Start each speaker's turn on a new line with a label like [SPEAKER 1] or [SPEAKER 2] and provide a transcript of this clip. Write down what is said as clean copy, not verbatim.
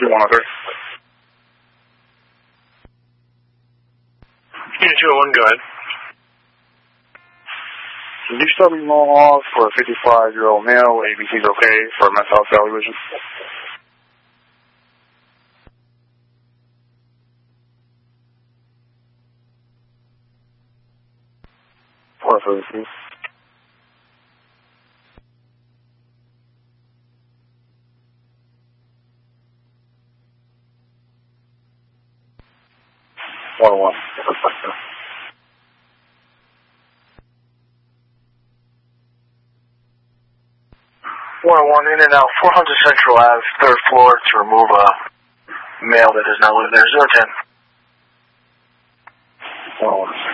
[SPEAKER 1] 103.
[SPEAKER 2] Unit 201, go ahead.
[SPEAKER 1] Can you start me off for a 55-year-old male? ABC's okay for a mental health evaluation. Please. One.
[SPEAKER 2] 101 in and out, 400 Central Ave, 3rd floor, to remove a male that does not live there. 010.
[SPEAKER 1] 101.